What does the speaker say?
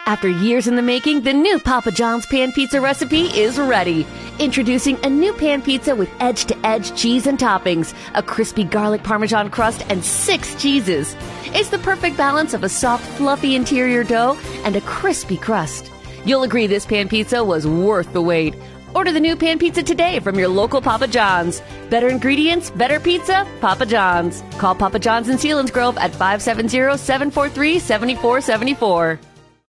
After years in the making, the new Papa John's Pan Pizza recipe is ready. Introducing a new pan pizza with edge-to-edge cheese and toppings, a crispy garlic parmesan crust, and 6 cheeses. It's the perfect balance of a soft, fluffy interior dough and a crispy crust. You'll agree this pan pizza was worth the wait. Order the new pan pizza today from your local Papa John's. Better ingredients, better pizza, Papa John's. Call Papa John's in Selinsgrove at 570-743-7474.